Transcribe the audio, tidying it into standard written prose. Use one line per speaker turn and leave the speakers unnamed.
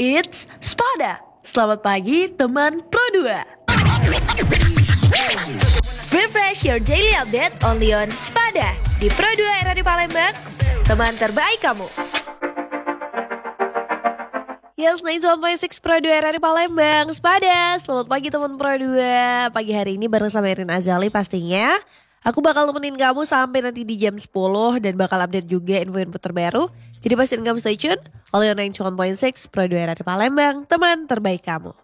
It's Spada. Selamat pagi teman Pro 2. Refresh your daily update only on Spada di Pro 2 era di Palembang. Teman terbaik kamu. Yes, 91.6 Pro 2 era di Palembang. Spada, selamat pagi teman Pro 2. Pagi hari ini bareng sama Erin Azali pastinya. Aku bakal nemenin kamu sampai nanti di jam 10 dan bakal update juga info-info terbaru. Jadi pastiin kamu stay tune. Only on 91.6 Pro 2 era di Palembang, teman terbaik kamu.